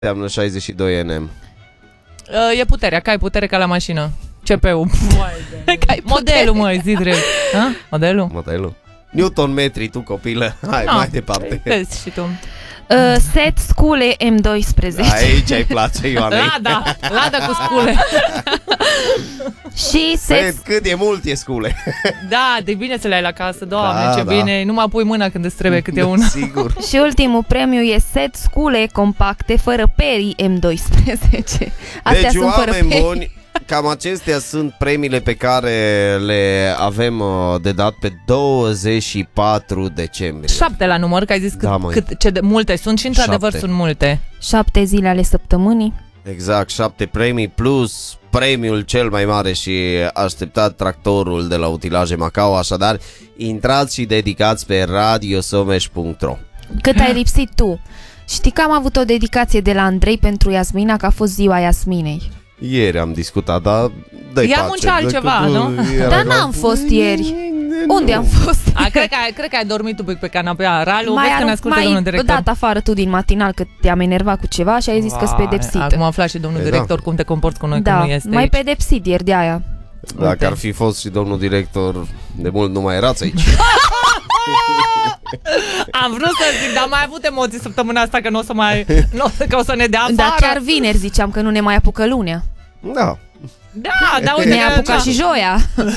înseamnă 62 NM? E puterea, că ai putere ca la mașină. CPU. Modelul, măi, zi drept. Modelul? Newton metri, tu copilă. Hai, mai departe. Vezi și tu. Set scule M12. Aici îi place, Ioanei. Lada cu scule. Și set... Cât e mult e scule. Da, de bine să le ai la casă, Doamne, ce bine. Nu mă pui mâna când îți trebuie câte una. Sigur. Și ultimul premiu e set scule compacte fără perii M12. Astea deci, sunt fără perii. Buni, cam acestea sunt premiile pe care le avem de dat pe 24 decembrie. 7 la număr, că ai zis ce de multe sunt și într-adevăr sunt multe. 7 zile ale săptămânii. Exact, 7 premii plus premiul cel mai mare și așteptat, tractorul de la Utilaje Macau. Așadar, intrați și dedicați pe radiosomeș.ro. Cât ai lipsit tu? Știi că am avut o dedicație de la Andrei pentru Iasmina, că a fost ziua Iasminei. Ieri am discutat, dar dă-i pace. Ea muncea altceva, nu? Dar n-am fost ieri. Unde am fost? Cred că ai dormit un pic pe canapea. Ralu, vezi că ne ascultă domnul director. Dat afară tu din matinal că te-am enervat cu ceva și ai zis că-s pedepsit. Acum afla și domnul director cum te comporți cu noi, cum nu este mai aici. Pedepsit ieri de aia. Dacă ar fi fost și domnul director, de mult nu mai erați aici. Am vrut să zic, dar am mai avut emoții săptămâna asta că că o să ne dea afară. Dar chiar vineri ziceam că nu ne mai apucă lunea. Da, uite, ne apuca și joia.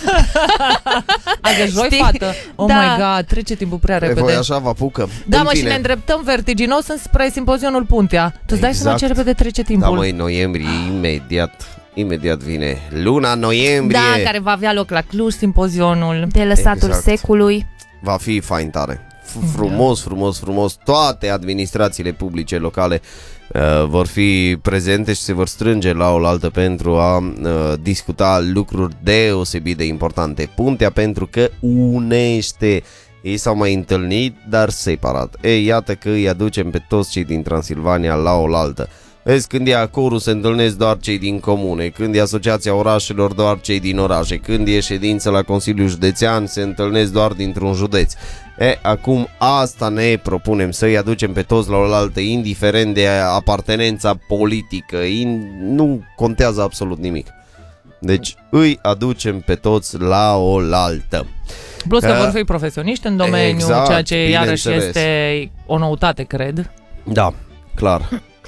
De joi, fată. Oh my God, trece timpul prea repede. Voi așa vă apucă. Da, mă, și ne îndreptăm vertiginos spre simpozionul Puntea. Tu îți dai seama ce repede trece timpul. Da, măi, noiembrie, imediat vine luna noiembrie. Da, care va avea loc la Cluj, simpozionul de lăsatul secului. Va fi fain tare. Frumos. Toate administrațiile publice locale vor fi prezente și se vor strânge la oaltă pentru a discuta lucruri deosebit de importante. Puntea pentru că unește. Ei s-au mai întâlnit, dar separat. Iată că îi aducem pe toți cei din Transilvania la oaltă. Vezi, când e acorul se întâlnesc doar cei din comune, când e Asociația Orașelor doar cei din orașe, când e ședință la Consiliul Județean se întâlnesc doar dintr-un județ. Acum asta ne propunem, să-i aducem pe toți la oaltă, indiferent de apartenența politică, nu contează absolut nimic. Deci îi aducem pe toți la oaltă. Plus că vor fi profesioniști în domeniu, exact, ceea ce iarăși este o noutate, cred. Da, clar.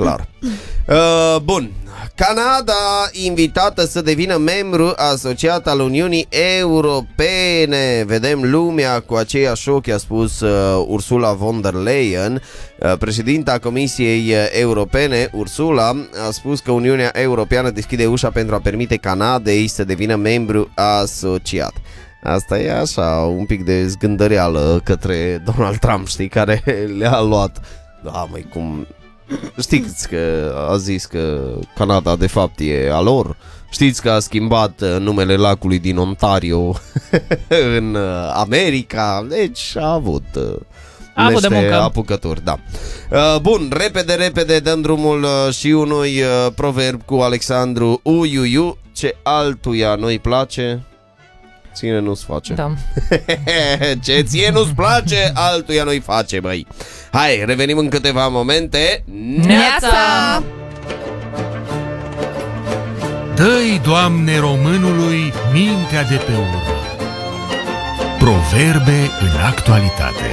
Bun. Canada invitată să devină membru asociat al Uniunii Europene. Vedem lumea cu aceiași ochi, a spus Ursula von der Leyen. Președinta Comisiei Europene, Ursula, a spus că Uniunea Europeană deschide ușa pentru a permite Canadei să devină membru asociat. Asta e așa, un pic de zgândăreală către Donald Trump, știi, care le-a luat. Da, măi, cum... Știți că a zis că Canada de fapt e a lor. Știți că a schimbat numele lacului din Ontario în America. Deci a avut de muncă. Apucături, da. Bun, repede dăm drumul și unui proverb cu Alexandru Uiuiu. Ce altuia nu-i place, ține nu-ți face. Da. Ce ție nu-ți place, altuia nu-i face, băi. Hai, revenim în câteva momente. Neața! Dă-i, Doamne, românului mintea de pe urmă. Proverbe în actualitate.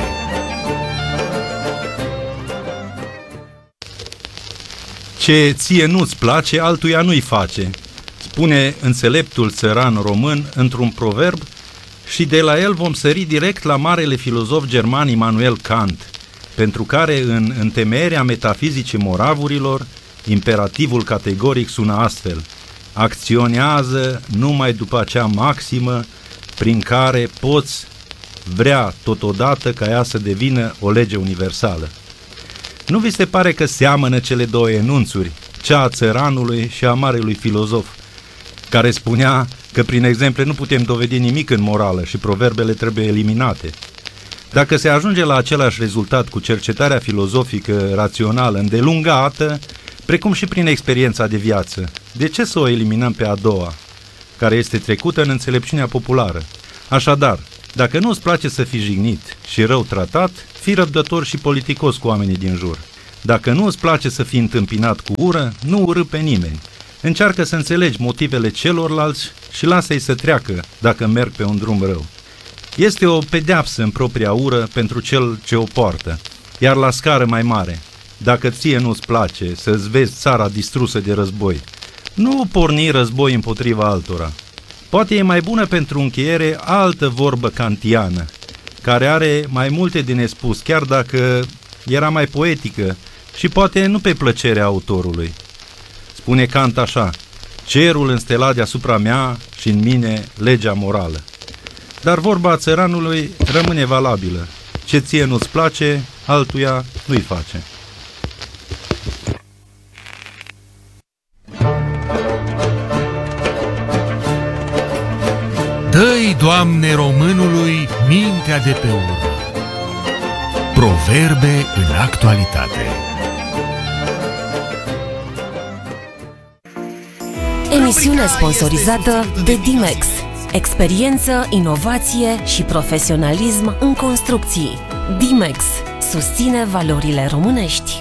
Ce ție nu-ți place, altuia nu-i face, spune înțeleptul țăran român într-un proverb, și de la el vom sări direct la marele filozof german Immanuel Kant, pentru care în întemeierea metafizicii moravurilor, imperativul categoric sună astfel: acționează numai după acea maximă prin care poți vrea totodată ca ea să devină o lege universală. Nu vi se pare că seamănă cele două enunțuri, cea a țăranului și a marelui filozof, care spunea că prin exemple nu putem dovedi nimic în morală și proverbele trebuie eliminate? Dacă se ajunge la același rezultat cu cercetarea filozofică rațională îndelungată, precum și prin experiența de viață, de ce să o eliminăm pe a doua, care este trecută în înțelepciunea populară? Așadar, dacă nu îți place să fii jignit și rău tratat, fii răbdător și politicos cu oamenii din jur. Dacă nu îți place să fii întâmpinat cu ură, nu urâ pe nimeni. Încearcă să înțelegi motivele celorlalți și lasă-i să treacă dacă merg pe un drum rău. Este o pedeapsă în propria ură pentru cel ce o poartă, iar la scară mai mare, dacă ție nu-ți place să-ți vezi țara distrusă de război, nu porni război împotriva altora. Poate e mai bună pentru încheiere altă vorbă kantiană, care are mai multe de nespus, chiar dacă era mai poetică și poate nu pe plăcerea autorului. Spune Kant așa: cerul înstelat deasupra mea și în mine legea morală. Dar vorba țăranului rămâne valabilă. Ce ție nu-ți place, altuia nu-i face. Dă-i, Doamne, românului mintea de pe urmă. Proverbe în actualitate. Emisiune sponsorizată de Dimex. Experiență, inovație și profesionalism în construcții. Dimex susține valorile românești.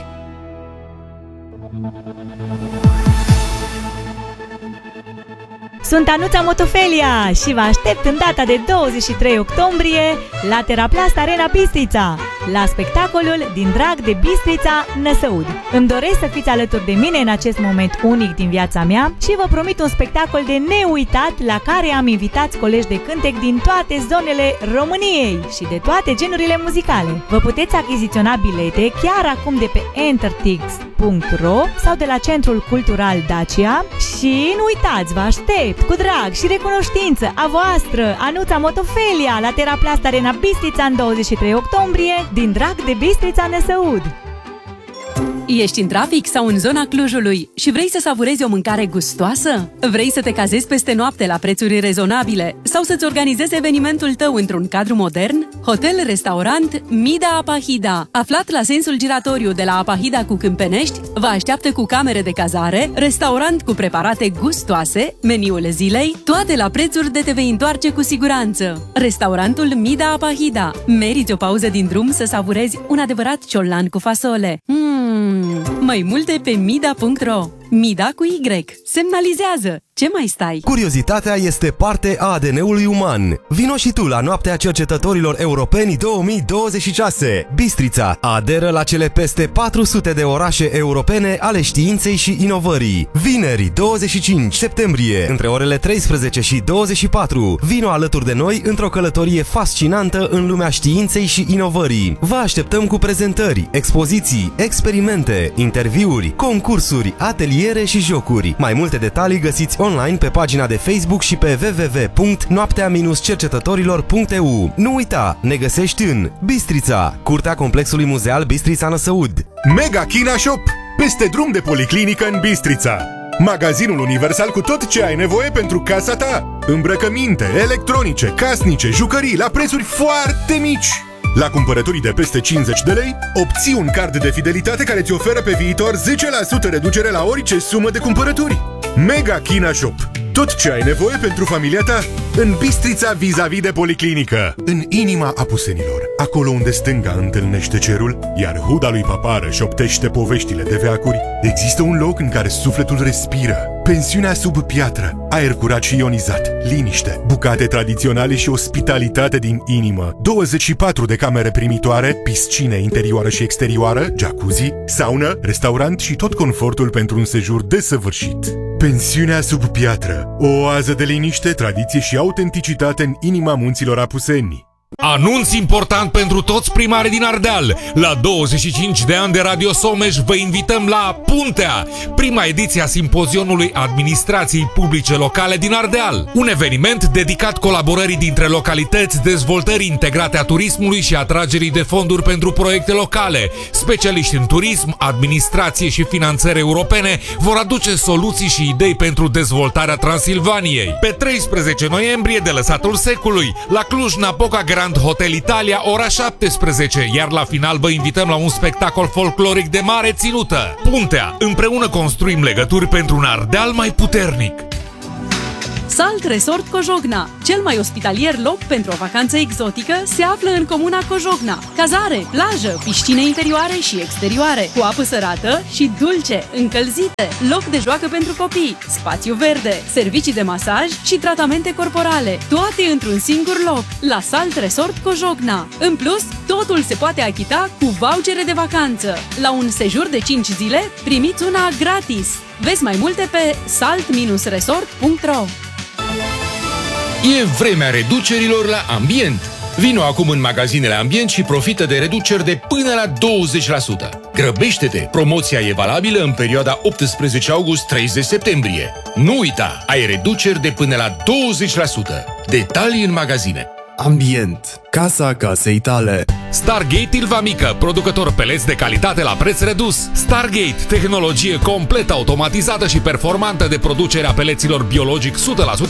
Sunt Anuța Motofelia și vă aștept în data de 23 octombrie la Teraplast Arena Bistrița, la spectacolul Din drag de Bistrița, Năsăud. Îmi doresc să fiți alături de mine în acest moment unic din viața mea și vă promit un spectacol de neuitat la care am invitat colegi de cântec din toate zonele României și de toate genurile muzicale. Vă puteți achiziționa bilete chiar acum de pe entertix.ro sau de la Centrul Cultural Dacia și nu uitați, vă aștept cu drag și recunoștință a voastră, Anuța Motofelia, la Teraplast Arena Bistrița în 23 octombrie, din drag de Bistrița, Năsăud. Ești în trafic sau în zona Clujului și vrei să savurezi o mâncare gustoasă? Vrei să te cazezi peste noapte la prețuri rezonabile sau să-ți organizezi evenimentul tău într-un cadru modern? Hotel-restaurant Mida Apahida, aflat la sensul giratoriu de la Apahida cu Câmpenești, vă așteaptă cu camere de cazare, restaurant cu preparate gustoase, meniul zilei, toate la prețuri de te vei întoarce cu siguranță. Restaurantul Mida Apahida. Meriți o pauză din drum să savurezi un adevărat ciolan cu fasole. Mai multe pe mida.ro. Mida cu Y. Semnalizează. Ce mai stai? Curiozitatea este parte a ADN-ului uman. Vino și tu la Noaptea Cercetătorilor Europeni 2026. Bistrița aderă la cele peste 400 de orașe europene ale științei și inovării. Vineri, 25 septembrie, între orele 13 și 24, vino alături de noi într-o călătorie fascinantă în lumea științei și inovării. Vă așteptăm cu prezentări, expoziții, experimente, interviuri, concursuri, ateliere și jocuri. Mai multe detalii găsiți online pe pagina de Facebook și pe www.noaptea-cercetătorilor.eu. Nu uita, ne găsești în Bistrița, curtea complexului muzeal Bistrița Năsăud. Mega China Shop, peste drum de policlinică în Bistrița. Magazinul universal cu tot ce ai nevoie pentru casa ta. Îmbrăcăminte, electronice, casnice, jucării la prețuri foarte mici. La cumpărături de peste 50 de lei, obții un card de fidelitate care ți oferă pe viitor 10% reducere la orice sumă de cumpărături. Mega China Shop. Tot ce ai nevoie pentru familia ta în Bistrița vis-a-vis de policlinică. În inima Apusenilor, acolo unde stânga întâlnește cerul, iar huda lui Papară șoptește poveștile de veacuri, există un loc în care sufletul respiră. Pensiunea sub piatră, aer curat și ionizat, liniște, bucate tradiționale și ospitalitate din inimă, 24 de camere primitoare, piscine interioară și exterioară, jacuzzi, saună, restaurant și tot confortul pentru un sejur desăvârșit. Pensiunea sub piatră, o oază de liniște, tradiție și autenticitate în inima munților Apuseni. Anunț important pentru toți primarii din Ardeal. La 25 de ani de Radio Someș vă invităm la Puntea, prima ediție a simpozionului Administrației Publice Locale din Ardeal. Un eveniment dedicat colaborării dintre localități, dezvoltării integrate a turismului și atragerii de fonduri pentru proiecte locale. Specialiști în turism, administrație și finanțări europene vor aduce soluții și idei pentru dezvoltarea Transilvaniei. Pe 13 noiembrie de Lăsatul Secului, la Cluj-Napoca Grand Hotel Italia, ora 17, iar la final vă invităm la un spectacol folcloric de mare ținută. Puntea. Împreună construim legături pentru un Ardeal mai puternic. Salt Resort Cojogna, cel mai ospitalier loc pentru o vacanță exotică, se află în comuna Cojogna. Cazare, plajă, piscine interioare și exterioare, cu apă sărată și dulce, încălzite, loc de joacă pentru copii, spațiu verde, servicii de masaj și tratamente corporale, toate într-un singur loc, la Salt Resort Cojogna. În plus, totul se poate achita cu vouchere de vacanță. La un sejur de 5 zile, primiți una gratis. Vezi mai multe pe salt-resort.ro. E vremea reducerilor la Ambient. Vino acum în magazinele Ambient și profită de reduceri de până la 20%. Grăbește-te! Promoția e valabilă în perioada 18 august-30 septembrie. Nu uita! Ai reduceri de până la 20%. Detalii în magazine. Ambient. Casa casei tale. Stargate Ilva Mică, producător peleți de calitate la preț redus. Stargate, tehnologie complet automatizată și performantă de producere a peleților biologic 100%